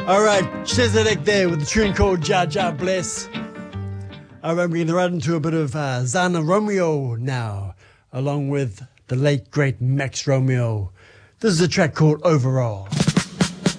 All right, Chezidek there with the tune called Jah Jah Bless. All right, we're going to run into a bit of Zana Romeo now, along with the late, great Max Romeo. This is a track called Overall.